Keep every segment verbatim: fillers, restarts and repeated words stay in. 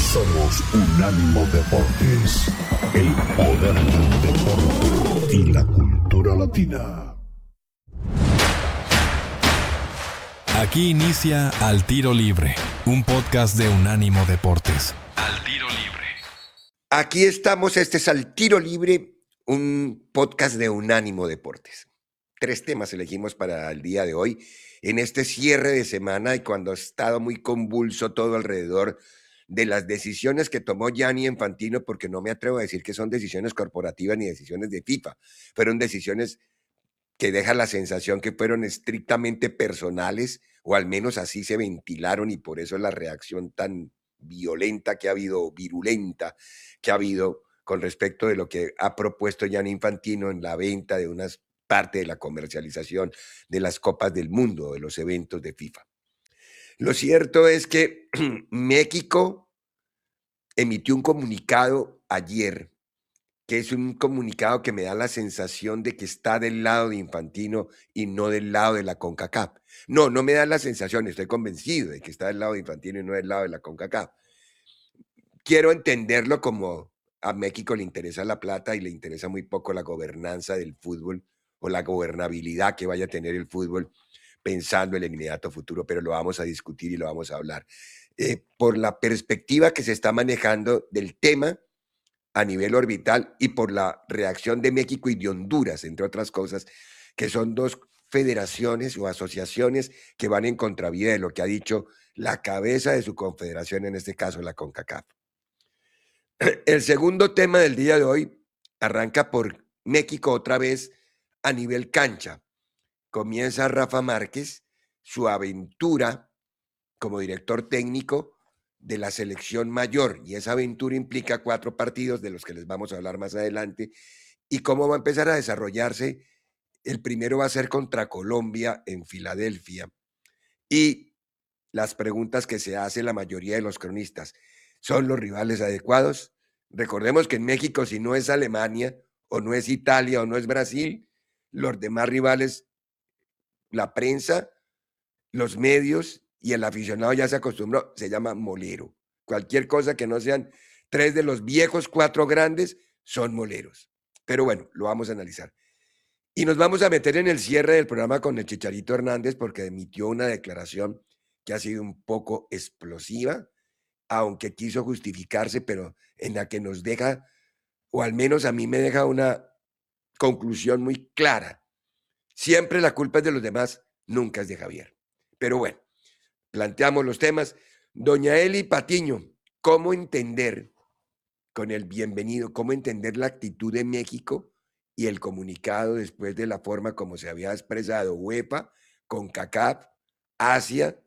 Somos Unánimo Deportes, el poder del deporte y la cultura latina. Aquí inicia Al Tiro Libre, un podcast de Unánimo Deportes. Al Tiro Libre. Aquí estamos, este es Al Tiro Libre, un podcast de Unánimo Deportes. Tres temas elegimos para el día de hoy, en este cierre de semana y cuando ha estado muy convulso todo alrededor de las decisiones que tomó Gianni Infantino, porque no me atrevo a decir que son decisiones corporativas ni decisiones de FIFA, fueron decisiones que dejan la sensación que fueron estrictamente personales, o al menos así se ventilaron, y por eso la reacción tan violenta que ha habido, virulenta que ha habido con respecto de lo que ha propuesto Gianni Infantino en la venta de unas parte de la comercialización de las Copas del Mundo, de los eventos de FIFA. Lo cierto es que México emitió un comunicado ayer, que es un comunicado que me da la sensación de que está del lado de Infantino y no del lado de la CONCACAF. No, no me da la sensación, estoy convencido de que está del lado de Infantino y no del lado de la CONCACAF. Quiero entenderlo como a México le interesa la plata y le interesa muy poco la gobernanza del fútbol o la gobernabilidad que vaya a tener el fútbol pensando en el inmediato futuro, pero lo vamos a discutir y lo vamos a hablar. Eh, por la perspectiva que se está manejando del tema a nivel orbital y por la reacción de México y de Honduras, entre otras cosas, que son dos federaciones o asociaciones que van en contravía de lo que ha dicho la cabeza de su confederación, en este caso la CONCACAF. El segundo tema del día de hoy arranca por México otra vez a nivel cancha. Comienza Rafa Márquez su aventura como director técnico de la selección mayor, y esa aventura implica cuatro partidos de los que les vamos a hablar más adelante y cómo va a empezar a desarrollarse. El primero va a ser contra Colombia en Filadelfia, y las preguntas que se hace la mayoría de los cronistas: ¿son los rivales adecuados? Recordemos que en México, si no es Alemania o no es Italia o no es Brasil, los demás rivales, la prensa, los medios y el aficionado ya se acostumbró, se llama molero. Cualquier cosa que no sean tres de los viejos cuatro grandes son moleros. Pero bueno, lo vamos a analizar. Y nos vamos a meter en el cierre del programa con el Chicharito Hernández, porque emitió una declaración que ha sido un poco explosiva, aunque quiso justificarse, pero en la que nos deja, o al menos a mí me deja una conclusión muy clara. Siempre la culpa es de los demás, nunca es de Javier. Pero bueno, planteamos los temas. Doña Eli Patiño, ¿cómo entender, con el bienvenido, cómo entender la actitud de México y el comunicado después de la forma como se había expresado UEFA, CONCACAF, Asia,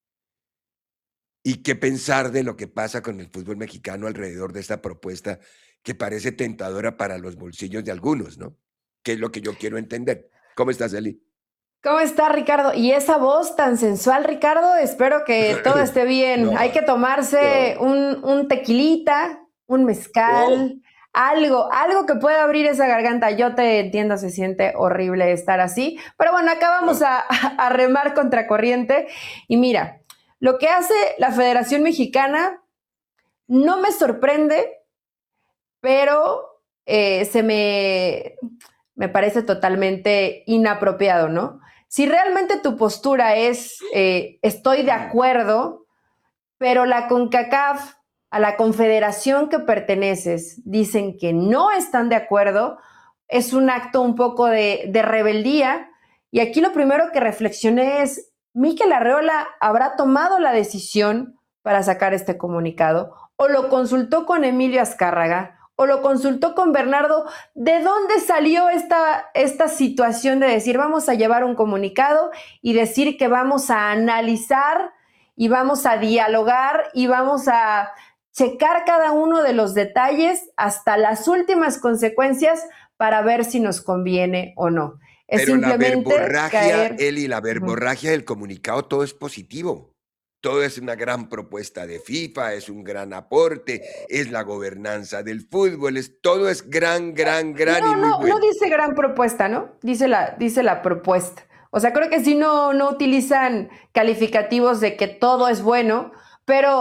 y qué pensar de lo que pasa con el fútbol mexicano alrededor de esta propuesta que parece tentadora para los bolsillos de algunos, ¿no? ¿Qué es lo que yo quiero entender? ¿Cómo estás, Eli? ¿Cómo está, Ricardo? Y esa voz tan sensual, Ricardo, espero que todo esté bien. No, Hay que tomarse no. un, un tequilita, un mezcal, Oh. algo, algo que pueda abrir esa garganta. Yo te entiendo, se siente horrible estar así. Pero bueno, acá vamos Oh. a, a remar contracorriente. Y mira, lo que hace la Federación Mexicana no me sorprende, pero eh, se me, me parece totalmente inapropiado, ¿no? Si realmente tu postura es, eh, estoy de acuerdo, pero la CONCACAF, a la confederación que perteneces, dicen que no están de acuerdo, es un acto un poco de, de rebeldía. Y aquí lo primero que reflexioné es, ¿Mikel Arreola habrá tomado la decisión para sacar este comunicado? ¿O lo consultó con Emilio Azcárraga? ¿O lo consultó con Bernardo? ¿De dónde salió esta, esta situación de decir vamos a llevar un comunicado y decir que vamos a analizar y vamos a dialogar y vamos a checar cada uno de los detalles hasta las últimas consecuencias para ver si nos conviene o no? Es Pero la simplemente verborragia, caer... Eli, la Ujú. verborragia del comunicado, todo es positivo. Todo es una gran propuesta de FIFA, es un gran aporte, es la gobernanza del fútbol, es, todo es gran, gran, gran y No, muy no, no bueno. dice gran propuesta, ¿no? Dice la, dice la propuesta. O sea, creo que sí no, no utilizan calificativos de que todo es bueno, pero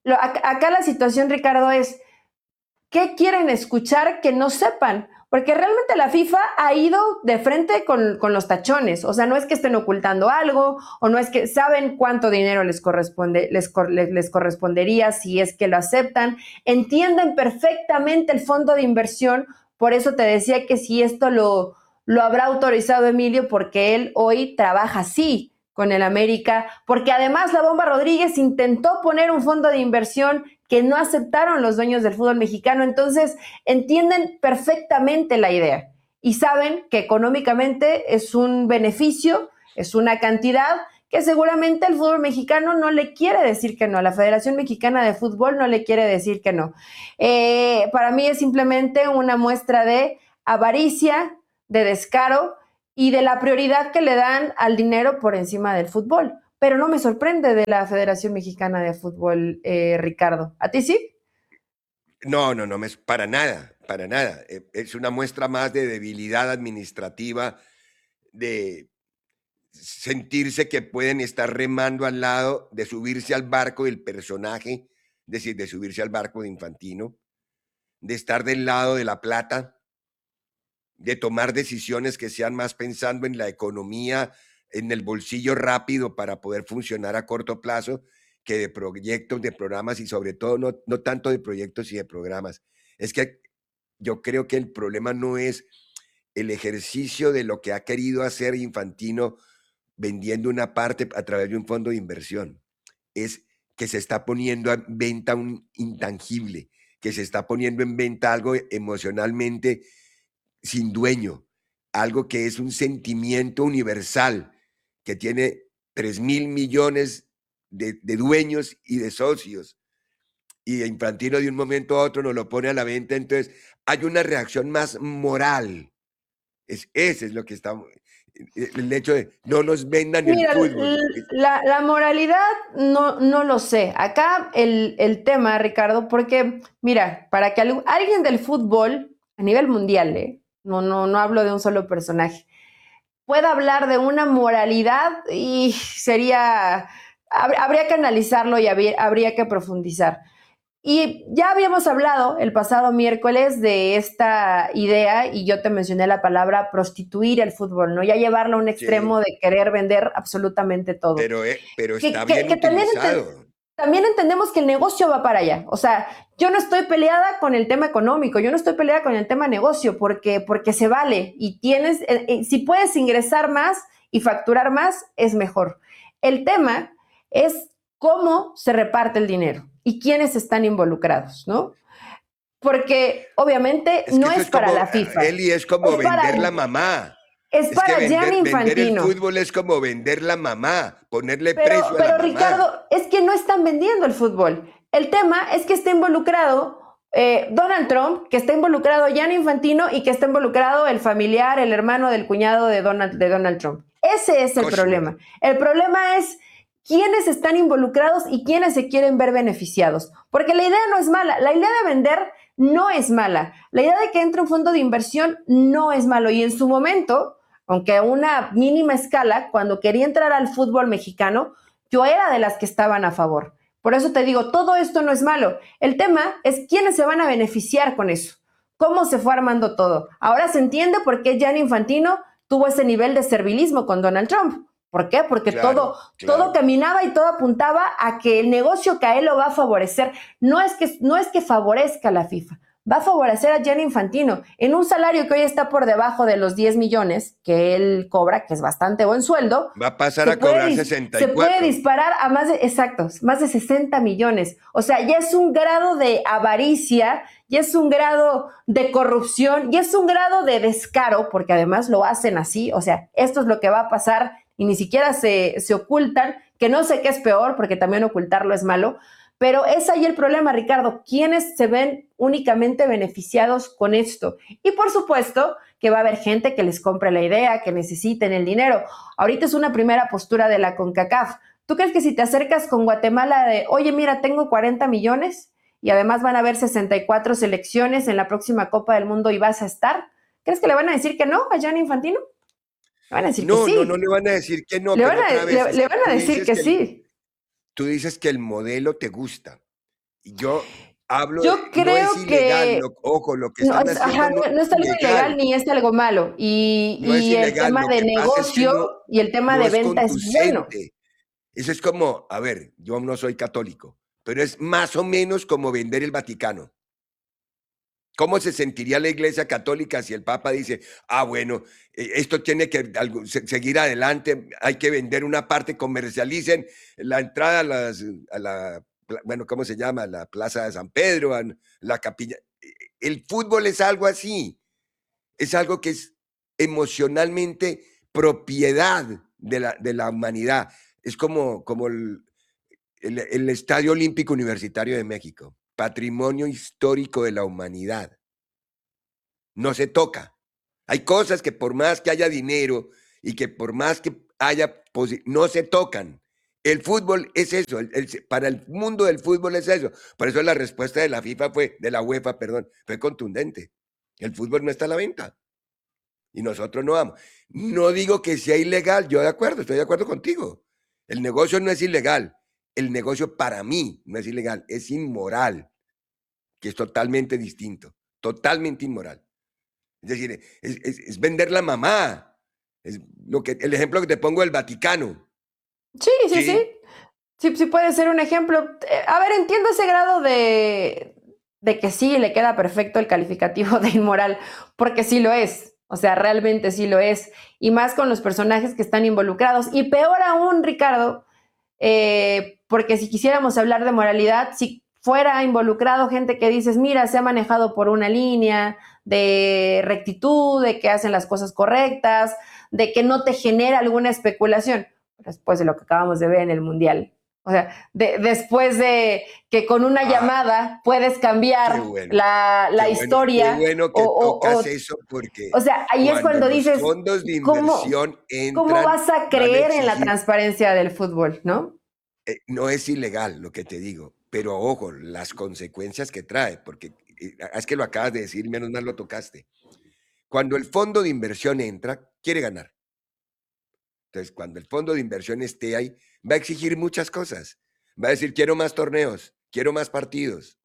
lo, acá la situación, Ricardo, es ¿qué quieren escuchar que no sepan? Porque realmente la FIFA ha ido de frente con, con los tachones. O sea, no es que estén ocultando algo, o no es que saben cuánto dinero les, corresponde, les, les, les correspondería si es que lo aceptan. Entienden perfectamente el fondo de inversión. Por eso te decía que si esto lo, lo habrá autorizado Emilio, porque él hoy trabaja así con el América, porque además la Bomba Rodríguez intentó poner un fondo de inversión que no aceptaron los dueños del fútbol mexicano. Entonces entienden perfectamente la idea y saben que económicamente es un beneficio, es una cantidad que seguramente el fútbol mexicano no le quiere decir que no, la Federación Mexicana de Fútbol no le quiere decir que no. Eh, para mí es simplemente una muestra de avaricia, de descaro y de la prioridad que le dan al dinero por encima del fútbol. Pero no me sorprende de la Federación Mexicana de Fútbol, eh, Ricardo. ¿A ti sí? No, no, no, me, para nada, para nada. Es una muestra más de debilidad administrativa, de sentirse que pueden estar remando al lado, de subirse al barco del personaje, es decir, de subirse al barco de Infantino, de estar del lado de la plata, de tomar decisiones que sean más pensando en la economía, en el bolsillo rápido para poder funcionar a corto plazo, que de proyectos, de programas y sobre todo no, no tanto de proyectos y de programas. Es que yo creo que el problema no es el ejercicio de lo que ha querido hacer Infantino vendiendo una parte a través de un fondo de inversión. Es que se está poniendo en venta un intangible, que se está poniendo en venta algo emocionalmente sin dueño, algo que es un sentimiento universal, que tiene tres mil millones de, de dueños y de socios. Y Infantino de un momento a otro nos lo pone a la venta, entonces hay una reacción más moral. Es, ese es lo que está, el hecho de no nos vendan Mira, el fútbol. La, la moralidad no, no lo sé. Acá el, el tema, Ricardo, porque mira, para que alguien del fútbol a nivel mundial, ¿eh? no, no, no hablo de un solo personaje, pueda hablar de una moralidad y sería, habría que analizarlo y habría, habría que profundizar. Y ya habíamos hablado el pasado miércoles de esta idea y yo te mencioné la palabra prostituir el fútbol, ¿no? Ya llevarlo a un extremo sí. de querer vender absolutamente todo. Pero, eh, pero está que, bien que, que utilizado. También, también entendemos que el negocio va para allá. O sea, yo no estoy peleada con el tema económico, yo no estoy peleada con el tema negocio porque, porque se vale y tienes, eh, eh, si puedes ingresar más y facturar más, es mejor. El tema es cómo se reparte el dinero y quiénes están involucrados, ¿no? Porque obviamente es no es, es para como, la FIFA. Eli, es como es vender para, la mamá. Es, es para que vender, Gianni Infantino. Vender el fútbol es como vender la mamá, ponerle pero, precio a pero, la mamá. Pero Ricardo, es que no están vendiendo el fútbol. El tema es que está involucrado eh, Donald Trump, que está involucrado Gianni Infantino y que está involucrado el familiar, el hermano del cuñado de Donald, de Donald Trump. Ese es el Coche. problema. El problema es quiénes están involucrados y quiénes se quieren ver beneficiados. Porque la idea no es mala. La idea de vender no es mala. La idea de que entre un fondo de inversión no es malo. Y en su momento, aunque a una mínima escala, cuando quería entrar al fútbol mexicano, yo era de las que estaban a favor. Por eso te digo, todo esto no es malo. El tema es quiénes se van a beneficiar con eso. Cómo se fue armando todo. Ahora se entiende por qué Gianni Infantino tuvo ese nivel de servilismo con Donald Trump. ¿Por qué? Porque claro, todo, claro. todo caminaba y todo apuntaba a que el negocio que a él lo va a favorecer. No es que, no es que favorezca a la FIFA, va a favorecer a Gianni Infantino en un salario que hoy está por debajo de los diez millones que él cobra, que es bastante buen sueldo. Va a pasar a cobrar sesenta y cuatro. Se puede disparar a más de, exactos, más de sesenta millones. O sea, ya es un grado de avaricia, ya es un grado de corrupción, ya es un grado de descaro, porque además lo hacen así. O sea, esto es lo que va a pasar y ni siquiera se, se ocultan, que no sé qué es peor, porque también ocultarlo es malo, pero es ahí el problema, Ricardo, ¿quiénes se ven únicamente beneficiados con esto? Y por supuesto que va a haber gente que les compre la idea, que necesiten el dinero. Ahorita es una primera postura de la CONCACAF. ¿Tú crees que si te acercas con Guatemala de, oye, mira, tengo cuarenta millones y además van a haber sesenta y cuatro selecciones en la próxima Copa del Mundo y vas a estar? ¿Crees que le van a decir que no a Gianni Infantino? Le van a decir no, que sí. No, no le van a decir que no. Le pero van a, otra vez, le, le van a decir que, que sí. El, tú dices que el modelo te gusta. Yo hablo Yo de, no creo es ilegal, que lo, ojo, lo que no, están es, haciendo ajá, no no, no es es algo ilegal ilegal, ni es algo malo. Y, no es y el ilegal, tema lo de que pasa es que negocio no, y el tema no de es venta es bueno. conducente. Eso es como, a ver, yo no soy católico, pero es más o menos como vender el Vaticano. ¿Cómo se sentiría la Iglesia Católica si el Papa dice, ah, bueno, eh, esto tiene que algo- se- seguir adelante, hay que vender una parte, comercialicen la entrada a, las, a la, pla- bueno, ¿cómo se llama? La Plaza de San Pedro, a la capilla. Eh, El fútbol es algo así, es algo que es emocionalmente propiedad de la, de la humanidad. Es como, como el, el- el Estadio Olímpico Universitario de México, patrimonio histórico de la humanidad. No se toca. Hay cosas que por más que haya dinero y que por más que haya, posi- no se tocan. El fútbol es eso, el- el- para el mundo del fútbol es eso. Por eso la respuesta de la FIFA fue, de la UEFA, perdón, fue contundente. El fútbol no está a la venta y nosotros no vamos. No digo que sea ilegal, yo de acuerdo, estoy de acuerdo contigo. El negocio no es ilegal. El negocio para mí no es ilegal, es inmoral, que es totalmente distinto, totalmente inmoral. Es decir, es, es, es vender la mamá. Es lo que, el ejemplo que te pongo del Vaticano. Sí, sí, sí. ¿Sí? Sí, sí puede ser un ejemplo. Eh, A ver, entiendo ese grado de, de que sí le queda perfecto el calificativo de inmoral, porque sí lo es. O sea, realmente sí lo es. Y más con los personajes que están involucrados. Y peor aún, Ricardo, eh, porque si quisiéramos hablar de moralidad, si fuera involucrado gente que dices, mira, se ha manejado por una línea de rectitud, de que hacen las cosas correctas, de que no te genera alguna especulación, después de lo que acabamos de ver en el Mundial. O sea, de, después de que con una Ah, llamada puedes cambiar qué bueno, la, la qué bueno, qué historia. bueno O, que o, tocas o, eso porque o sea, ahí es cuando cuando los dices, fondos de ¿cómo, inversión ¿cómo entran, vas a van a creer en la exigir, transparencia del fútbol, no? eh, no es ilegal lo que te digo, pero ojo, las consecuencias que trae, porque eh, es que lo acabas de decir, menos mal lo tocaste. Cuando el fondo de inversión entra, quiere ganar. Entonces, cuando el fondo de inversión esté ahí, va a exigir muchas cosas. Va a decir, quiero más torneos, quiero más partidos,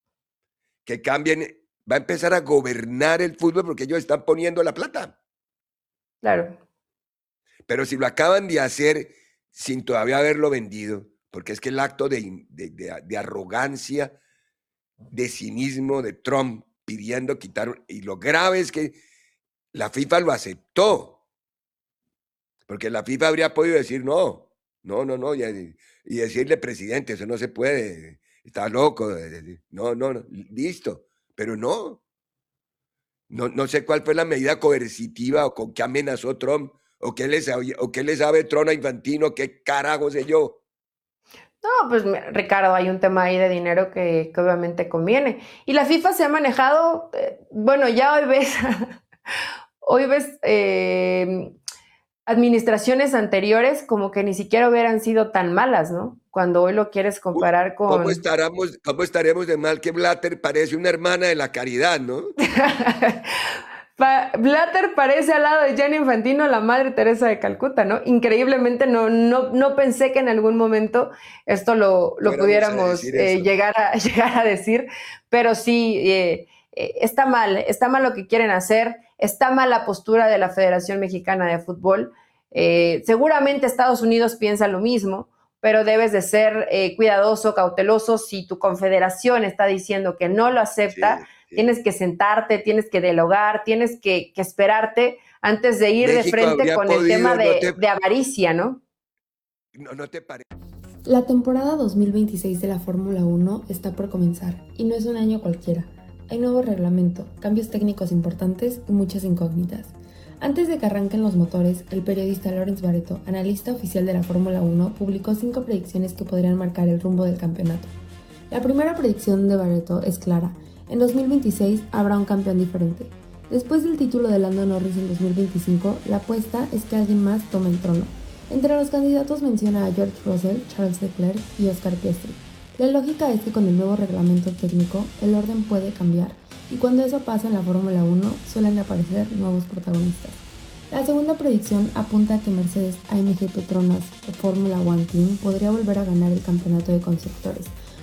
que cambien, va a empezar a gobernar el fútbol porque ellos están poniendo la plata. Claro. Pero si lo acaban de hacer sin todavía haberlo vendido, porque es que el acto de, de, de, de arrogancia, de cinismo de Trump pidiendo quitar, y lo grave es que la FIFA lo aceptó, porque la FIFA habría podido decir no, no, no, no, y, y decirle, presidente, eso no se puede, está loco, no, no, no, listo, pero no, no, no sé cuál fue la medida coercitiva o con qué amenazó Trump, o qué le sabe, o qué le sabe Trump a Infantino, qué carajo sé yo. No, pues Ricardo, hay un tema ahí de dinero que, que obviamente conviene. Y la FIFA se ha manejado, eh, bueno, ya hoy ves, hoy ves eh, administraciones anteriores como que ni siquiera hubieran sido tan malas, ¿no? Cuando hoy lo quieres comparar ¿Cómo con... estaremos, cómo estaremos de mal que Blatter parece una hermana de la caridad, no? Blatter parece al lado de Gianni Infantino la madre Teresa de Calcuta, ¿no? Increíblemente no, no, no pensé que en algún momento esto lo, lo Fuéramos a pudiéramos decir eh, eso. llegar, a, llegar a decir, pero sí, eh, eh, está mal, está mal lo que quieren hacer, está mal la postura de la Federación Mexicana de Fútbol. Eh, seguramente Estados Unidos piensa lo mismo, pero debes de ser eh, cuidadoso, cauteloso. Si tu confederación está diciendo que no lo acepta, Sí, sí. tienes que sentarte, tienes que dialogar, tienes que, que esperarte antes de ir México de frente habría con podido, el tema no de, te, de avaricia, ¿no? no, no te parece. La temporada dos mil veintiséis de la Fórmula uno está por comenzar y no es un año cualquiera. Hay nuevo reglamento, cambios técnicos importantes y muchas incógnitas. Antes de que arranquen los motores, el periodista Lawrence Barreto, analista oficial de la Fórmula uno, publicó cinco predicciones que podrían marcar el rumbo del campeonato. La primera predicción de Barreto es clara: en dos mil veintiséis habrá un campeón diferente. Después del título de Lando Norris en dos mil veinticinco, la apuesta es que alguien más tome el trono. Entre los candidatos menciona a George Russell, Charles Leclerc y Oscar Piastri. La lógica es que con el nuevo reglamento técnico, el orden puede cambiar, y cuando eso pasa en la Fórmula uno, suelen aparecer nuevos protagonistas. La segunda predicción apunta a que Mercedes A M G Petronas o Fórmula One Team podría volver a ganar el campeonato de constructores,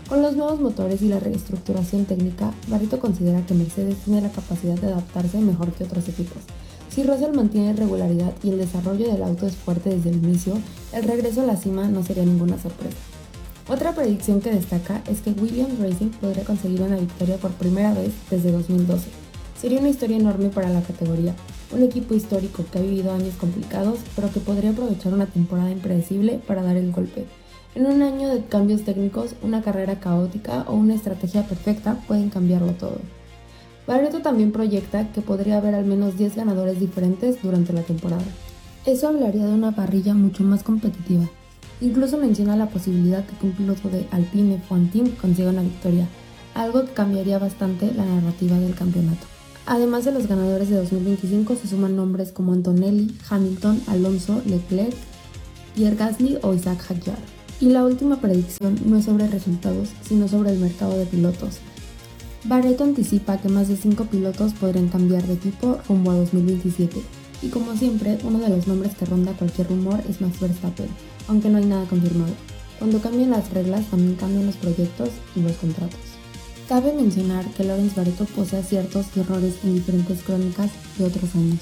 Con los nuevos motores y la reestructuración técnica, Barrito considera que Mercedes tiene la capacidad de adaptarse mejor que otros equipos. Si Russell mantiene regularidad y el desarrollo del auto es fuerte desde el inicio, el regreso a la cima no sería ninguna sorpresa. Otra predicción que destaca es que Williams Racing podría conseguir una victoria por primera vez desde dos mil doce. Sería una historia enorme para la categoría, un equipo histórico que ha vivido años complicados, pero que podría aprovechar una temporada impredecible para dar el golpe. En un año de cambios técnicos, una carrera caótica o una estrategia perfecta pueden cambiarlo todo. Barrito también proyecta que podría haber al menos diez ganadores diferentes durante la temporada. Eso hablaría de una parrilla mucho más competitiva. Incluso menciona la posibilidad de que un piloto de Alpine F uno Team consiga una victoria, algo que cambiaría bastante la narrativa del campeonato. Además de los ganadores de dos mil veinticinco se suman nombres como Antonelli, Hamilton, Alonso, Leclerc, Pierre Gasly o Isaac Hadjar. Y la última predicción no es sobre resultados, sino sobre el mercado de pilotos. Barrito anticipa que más de cinco pilotos podrían cambiar de equipo rumbo a dos mil veintisiete, y como siempre, uno de los nombres que ronda cualquier rumor es Max Verstappen, aunque no hay nada confirmado. Cuando cambian las reglas, también cambian los proyectos y los contratos. Cabe mencionar que Lawrence Barrito posee aciertos y errores en diferentes crónicas de otros años.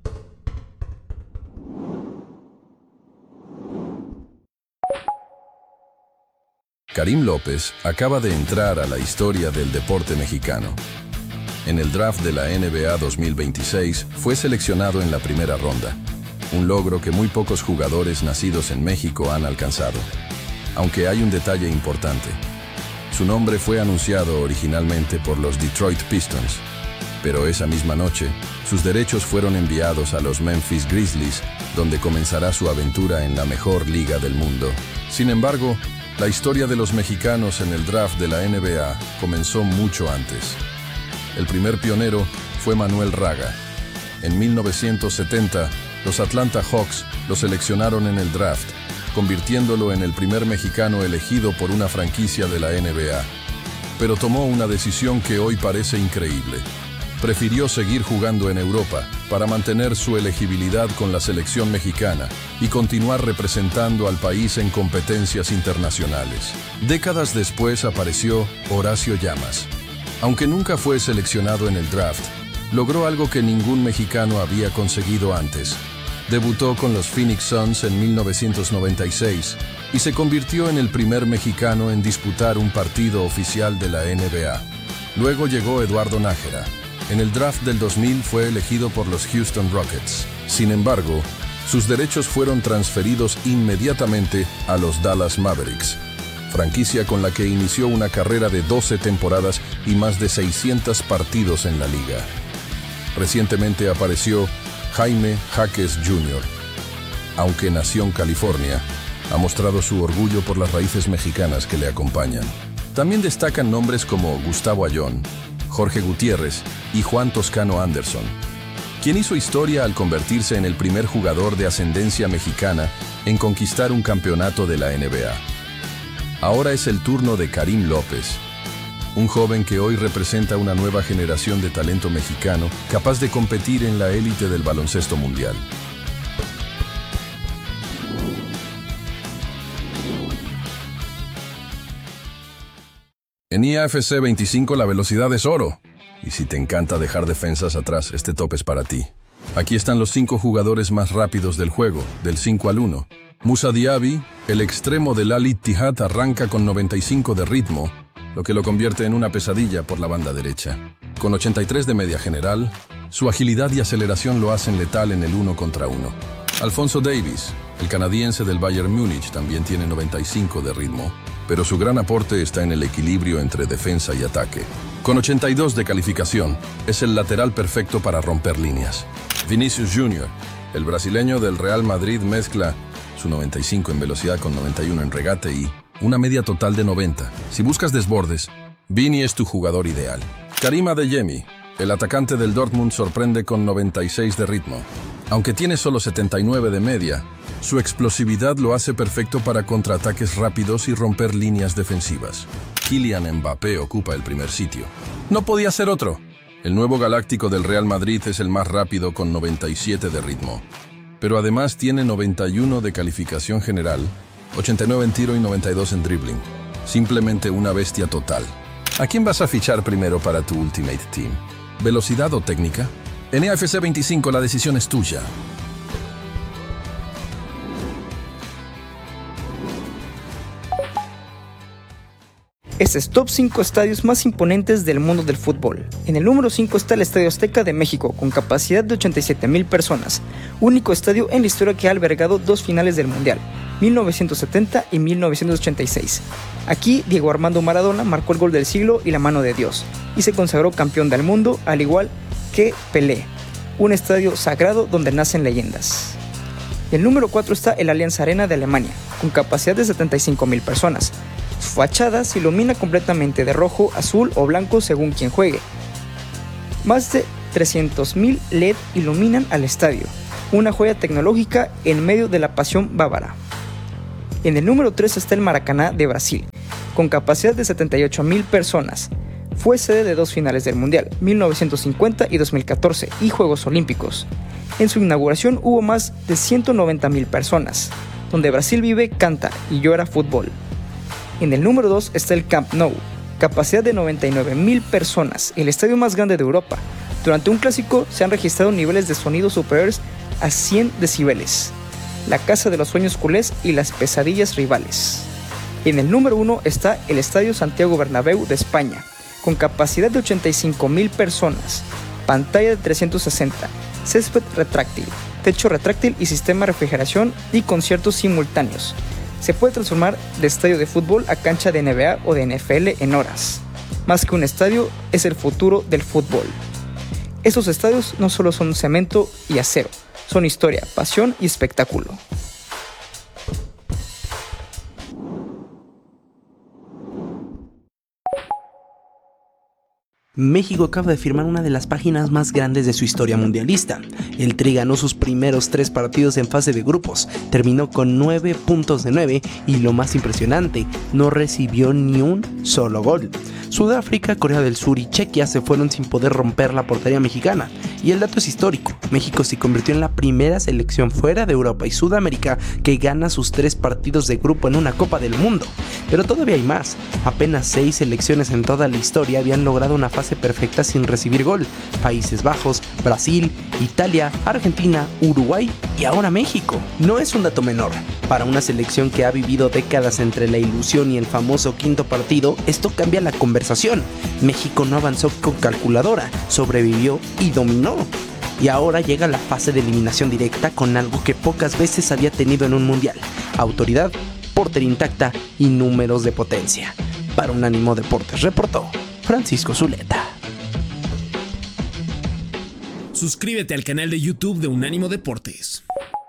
Karim López acaba de entrar a la historia del deporte mexicano. En el draft de la N B A dos mil veintiséis fue seleccionado en la primera ronda, un logro que muy pocos jugadores nacidos en México han alcanzado. Aunque hay un detalle importante. Su nombre fue anunciado originalmente por los Detroit Pistons, pero esa misma noche, sus derechos fueron enviados a los Memphis Grizzlies, donde comenzará su aventura en la mejor liga del mundo. Sin embargo, la historia de los mexicanos en el draft de la N B A comenzó mucho antes. El primer pionero fue Manuel Raga. En mil novecientos setenta, los Atlanta Hawks lo seleccionaron en el draft, convirtiéndolo en el primer mexicano elegido por una franquicia de la N B A. Pero tomó una decisión que hoy parece increíble. Prefirió seguir jugando en Europa para mantener su elegibilidad con la selección mexicana y continuar representando al país en competencias internacionales. Décadas después apareció Horacio Llamas. Aunque nunca fue seleccionado en el draft, logró algo que ningún mexicano había conseguido antes. Debutó con los Phoenix Suns en mil novecientos noventa y seis y se convirtió en el primer mexicano en disputar un partido oficial de la N B A. Luego llegó Eduardo Nájera. En el draft del dos mil fue elegido por los Houston Rockets. Sin embargo, sus derechos fueron transferidos inmediatamente a los Dallas Mavericks, franquicia con la que inició una carrera de doce temporadas y más de seiscientos partidos en la liga. Recientemente apareció Jaime Jaques junior Aunque nació en California, ha mostrado su orgullo por las raíces mexicanas que le acompañan. También destacan nombres como Gustavo Ayón, Jorge Gutiérrez y Juan Toscano Anderson, quien hizo historia al convertirse en el primer jugador de ascendencia mexicana en conquistar un campeonato de la N B A. Ahora es el turno de Karim López, un joven que hoy representa una nueva generación de talento mexicano capaz de competir en la élite del baloncesto mundial. En I A F C veinticinco la velocidad es oro. Y si te encanta dejar defensas atrás, este top es para ti. Aquí están los cinco jugadores más rápidos del juego, del cinco al uno. Moussa Diaby, el extremo del Al Ittihad, arranca con noventa y cinco de ritmo, lo que lo convierte en una pesadilla por la banda derecha. Con ochenta y tres de media general, su agilidad y aceleración lo hacen letal en el uno contra uno. Alphonso Davies, el canadiense del Bayern Múnich, también tiene noventa y cinco de ritmo, pero su gran aporte está en el equilibrio entre defensa y ataque. Con ochenta y dos de calificación, es el lateral perfecto para romper líneas. Vinicius junior, el brasileño del Real Madrid, mezcla su noventa y cinco en velocidad con noventa y uno en regate y una media total de noventa. Si buscas desbordes, Vini es tu jugador ideal. Karim Adeyemi, el atacante del Dortmund, sorprende con noventa y seis de ritmo. Aunque tiene solo setenta y nueve de media, su explosividad lo hace perfecto para contraataques rápidos y romper líneas defensivas. Kylian Mbappé ocupa el primer sitio. No podía ser otro. El nuevo galáctico del Real Madrid es el más rápido con noventa y siete de ritmo. Pero además tiene noventa y uno de calificación general, ochenta y nueve en tiro y noventa y dos en dribbling. simplemente una bestia total. ¿A quién vas a fichar primero para tu Ultimate Team? ¿Velocidad o técnica? En E A F C veinticinco la decisión es tuya. Este es Top cinco estadios más imponentes del mundo del fútbol. En el número cinco está el Estadio Azteca de México, con capacidad de ochenta y siete mil personas. Único estadio en la historia que ha albergado dos finales del Mundial, mil novecientos setenta y mil novecientos ochenta y seis. Aquí, Diego Armando Maradona marcó el gol del siglo y la mano de Dios, y se consagró campeón del mundo, al igual que Pelé. Un estadio sagrado donde nacen leyendas. El número cuatro está el Allianz Arena de Alemania, con capacidad de setenta y cinco mil personas. Su fachada se ilumina completamente de rojo, azul o blanco según quien juegue. Más de trescientos mil L E D iluminan al estadio, una joya tecnológica en medio de la pasión bávara. En el número tres está el Maracaná de Brasil, con capacidad de setenta y ocho mil personas. Fue sede de dos finales del Mundial, mil novecientos cincuenta y dos mil catorce, y Juegos Olímpicos. En su inauguración hubo más de ciento noventa mil personas, donde Brasil vive, canta y llora fútbol. En el número dos está el Camp Nou, capacidad de noventa y nueve mil personas, el estadio más grande de Europa. Durante un clásico se han registrado niveles de sonido superiores a cien decibeles. La casa de los sueños culés y las pesadillas rivales. En el número uno está el Estadio Santiago Bernabéu de España, con capacidad de ochenta y cinco mil personas, pantalla de trescientos sesenta, césped retráctil, techo retráctil y sistema de refrigeración y conciertos simultáneos. Se puede transformar de estadio de fútbol a cancha de N B A o de N F L en horas. Más que un estadio, es el futuro del fútbol. Estos estadios no solo son cemento y acero, son historia, pasión y espectáculo. México acaba de firmar una de las páginas más grandes de su historia mundialista. El Tri ganó sus primeros tres partidos en fase de grupos, terminó con nueve puntos de nueve y lo más impresionante, no recibió ni un solo gol. Sudáfrica, Corea del Sur y Chequia se fueron sin poder romper la portería mexicana. Y el dato es histórico, México se convirtió en la primera selección fuera de Europa y Sudamérica que gana sus tres partidos de grupo en una Copa del Mundo. Pero todavía hay más, apenas seis selecciones en toda la historia habían logrado una fase perfecta sin recibir gol: Países Bajos, Brasil, Italia, Argentina, Uruguay y ahora México. No es un dato menor. Para una selección que ha vivido décadas entre la ilusión y el famoso quinto partido, esto cambia la conversación. México no avanzó con calculadora, sobrevivió y dominó. Y ahora llega la fase de eliminación directa con algo que pocas veces había tenido en un mundial: autoridad, portería intacta y números de potencia. Para Unánimo Deportes reportó Francisco Zuleta. Suscríbete al canal de YouTube de Unánimo Deportes.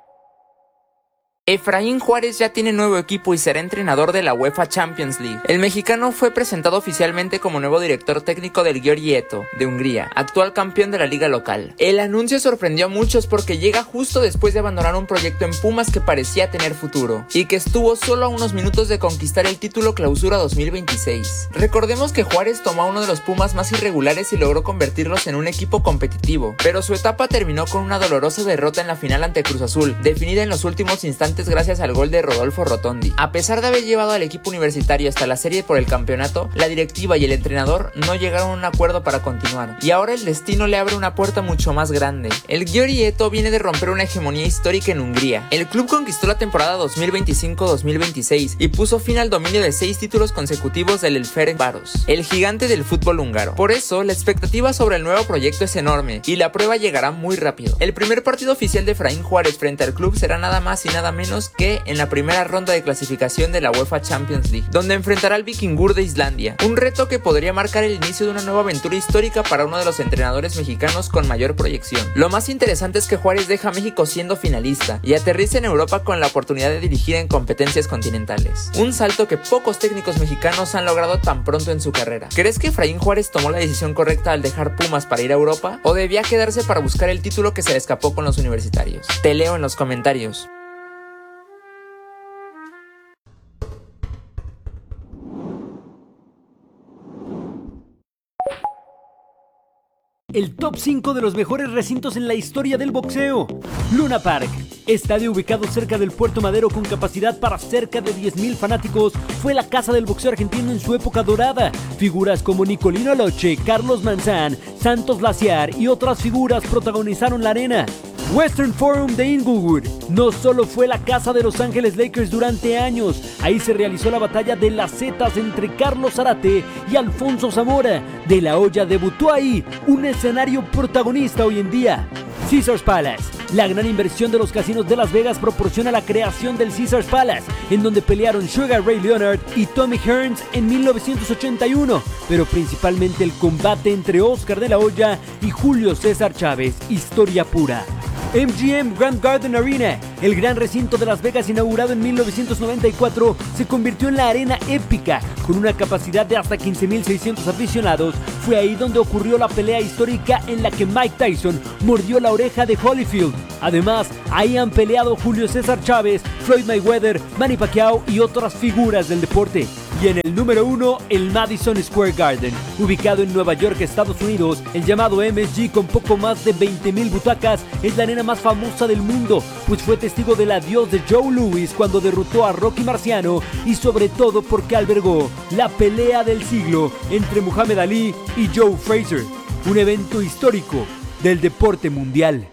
Efraín Juárez ya tiene nuevo equipo y será entrenador de la UEFA Champions League. El mexicano fue presentado oficialmente como nuevo director técnico del Győri Eto, de Hungría, actual campeón de la liga local. El anuncio sorprendió a muchos porque llega justo después de abandonar un proyecto en Pumas que parecía tener futuro, y que estuvo solo a unos minutos de conquistar el título Clausura dos mil veintiséis. Recordemos que Juárez tomó a uno de los Pumas más irregulares y logró convertirlos en un equipo competitivo, pero su etapa terminó con una dolorosa derrota en la final ante Cruz Azul, definida en los últimos instantes gracias al gol de Rodolfo Rotondi. A pesar de haber llevado al equipo universitario hasta la serie por el campeonato, la directiva y el entrenador no llegaron a un acuerdo para continuar, y ahora el destino le abre una puerta mucho más grande. El Győri Eto viene de romper una hegemonía histórica en Hungría. El club conquistó la temporada dos mil veinticinco dos mil veintiséis y puso fin al dominio de seis títulos consecutivos del Ferencváros, el gigante del fútbol húngaro. Por eso, la expectativa sobre el nuevo proyecto es enorme, y la prueba llegará muy rápido. El primer partido oficial de Efraín Juárez frente al club será nada más y nada menos que en la primera ronda de clasificación de la UEFA Champions League, donde enfrentará al Víkingur de Islandia, un reto que podría marcar el inicio de una nueva aventura histórica para uno de los entrenadores mexicanos con mayor proyección. Lo más interesante es que Juárez deja a México siendo finalista y aterriza en Europa con la oportunidad de dirigir en competencias continentales, un salto que pocos técnicos mexicanos han logrado tan pronto en su carrera. ¿Crees que Efraín Juárez tomó la decisión correcta al dejar Pumas para ir a Europa, o debía quedarse para buscar el título que se le escapó con los universitarios? Te leo en los comentarios. El top cinco de los mejores recintos en la historia del boxeo. Luna Park. estadio ubicado cerca del Puerto Madero con capacidad para cerca de diez mil fanáticos, fue la casa del boxeo argentino en su época dorada. Figuras como Nicolino Aloche, Carlos Manzán, Santos Laciar y otras figuras protagonizaron la arena. Western Forum de Inglewood no solo fue la casa de Los Ángeles Lakers durante años, ahí se realizó la batalla de las Zetas entre Carlos Zarate y Alfonso Zamora. De la Hoya debutó ahí, un escenario protagonista hoy en día. Caesars Palace. La gran inversión de los casinos de Las Vegas proporciona la creación del Caesars Palace, en donde pelearon Sugar Ray Leonard y Tommy Hearns en mil novecientos ochenta y uno, pero principalmente el combate entre Oscar de la Hoya y Julio César Chávez, historia pura. M G M Grand Garden Arena, el gran recinto de Las Vegas inaugurado en mil novecientos noventa y cuatro, se convirtió en la arena épica, con una capacidad de hasta quince mil seiscientos aficionados. Fue ahí donde ocurrió la pelea histórica en la que Mike Tyson mordió la oreja de Holyfield. Además, ahí han peleado Julio César Chávez, Floyd Mayweather, Manny Pacquiao y otras figuras del deporte. Y en el número uno, el Madison Square Garden, ubicado en Nueva York, Estados Unidos, el llamado M S G con poco más de veinte mil butacas, es la arena más famosa del mundo, pues fue testigo del adiós de Joe Louis cuando derrotó a Rocky Marciano y sobre todo porque albergó la pelea del siglo entre Muhammad Ali y Joe Frazier, un evento histórico del deporte mundial.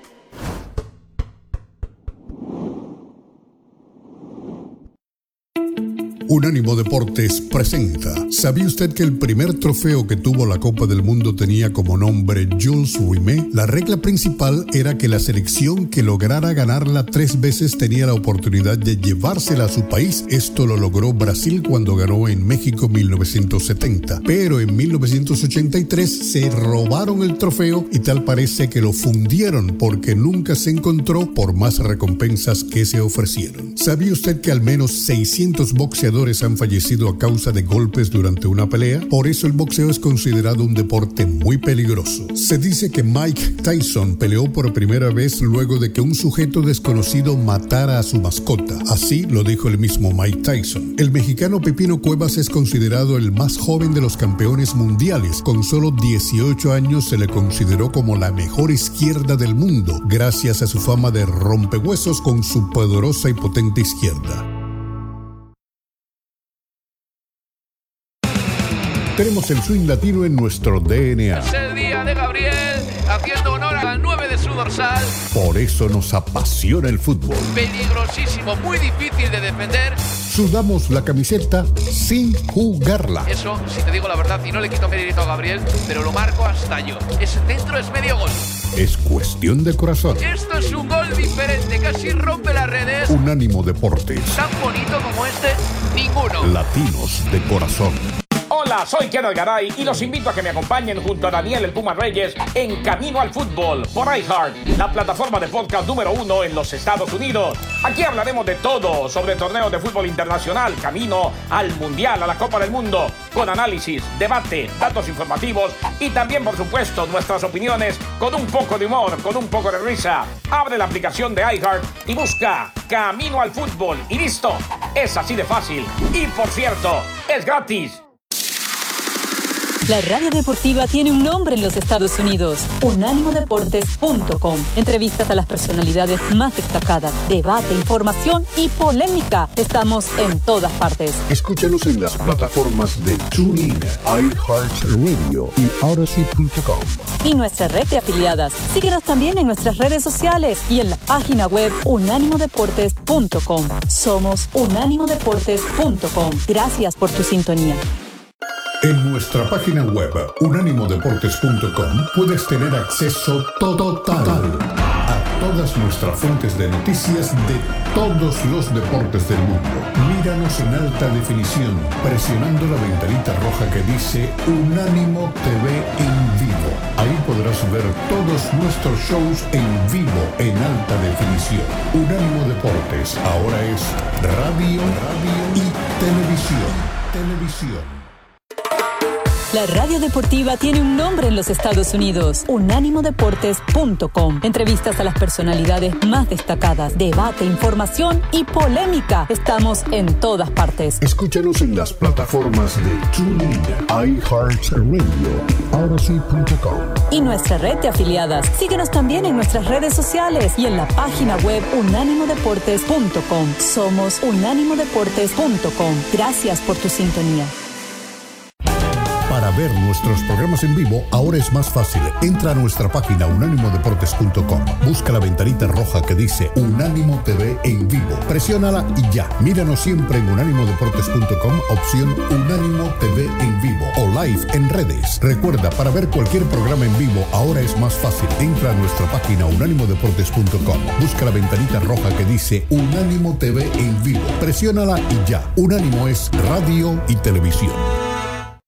Unánimo Deportes presenta. ¿Sabía usted que el primer trofeo que tuvo la Copa del Mundo tenía como nombre Jules Rimet? La regla principal era que la selección que lograra ganarla tres veces tenía la oportunidad de llevársela a su país. Esto lo logró Brasil cuando ganó en México mil novecientos setenta. Pero en mil novecientos ochenta y tres se robaron el trofeo y tal parece que lo fundieron porque nunca se encontró por más recompensas que se ofrecieron. ¿Sabía usted que al menos seiscientos boxeadores han fallecido a causa de golpes durante una pelea? Por eso el boxeo es considerado un deporte muy peligroso. Se dice que Mike Tyson peleó por primera vez luego de que un sujeto desconocido matara a su mascota. Así lo dijo el mismo Mike Tyson. El mexicano Pepino Cuevas es considerado el más joven de los campeones mundiales. Con solo dieciocho años se le consideró como la mejor izquierda del mundo, gracias a su fama de rompehuesos con su poderosa y potente izquierda. Tenemos el swing latino en nuestro D N A. Es el día de Gabriel, haciendo honor al nueve de su dorsal. Por eso nos apasiona el fútbol. Peligrosísimo, muy difícil de defender. Sudamos la camiseta sin jugarla. Eso, si te digo la verdad, y no le quito mérito a Gabriel, pero lo marco hasta yo. Ese centro es medio gol. Es cuestión de corazón. Esto es un gol diferente, casi rompe las redes. Unánimo Deportes. Tan bonito como este, ninguno. Latinos de corazón. Hola, soy Ken Algaray y los invito a que me acompañen junto a Daniel el Puma Reyes en Camino al Fútbol por iHeart, la plataforma de podcast número uno en los Estados Unidos. Aquí hablaremos de todo sobre torneos de fútbol internacional, camino al Mundial, a la Copa del Mundo, con análisis, debate, datos informativos y también, por supuesto, nuestras opiniones con un poco de humor, con un poco de risa. Abre la aplicación de iHeart y busca Camino al Fútbol y listo. Es así de fácil. Y por cierto, es gratis. La radio deportiva tiene un nombre en los Estados Unidos, unánimo deportes punto com. Entrevistas a las personalidades más destacadas, debate, información y polémica. Estamos en todas partes. Escúchanos en las plataformas de TuneIn, iHeartRadio y Odyssey punto com. Y nuestra red de afiliadas. Síguenos también en nuestras redes sociales y en la página web unánimo deportes punto com. Somos unánimo deportes punto com. Gracias por tu sintonía. En nuestra página web unánimo deportes punto com puedes tener acceso total a todas nuestras fuentes de noticias de todos los deportes del mundo. Míranos en alta definición presionando la ventanita roja que dice Unánimo T V en vivo. Ahí podrás ver todos nuestros shows en vivo en alta definición. Unánimo Deportes ahora es radio, radio y televisión. Televisión. La radio deportiva tiene un nombre en los Estados Unidos, unánimo deportes punto com. Entrevistas a las personalidades más destacadas, debate, información y polémica. Estamos en todas partes. Escúchanos en las plataformas de TuneIn, iHeartRadio y Odyssey punto com. Y nuestra red de afiliadas. Síguenos también en nuestras redes sociales y en la página web unánimo deportes punto com. Somos unánimo deportes punto com. Gracias por tu sintonía. Para ver nuestros programas en vivo, ahora es más fácil. Entra a nuestra página unánimo deportes punto com. Busca la ventanita roja que dice Unánimo T V en vivo. Presiónala y ya. Míranos siempre en unánimo deportes punto com, opción Unánimo T V en vivo o live en redes. Recuerda, para ver cualquier programa en vivo, ahora es más fácil. Entra a nuestra página unánimo deportes punto com. Busca la ventanita roja que dice Unánimo T V en vivo. Presiónala y ya. Unánimo es radio y televisión.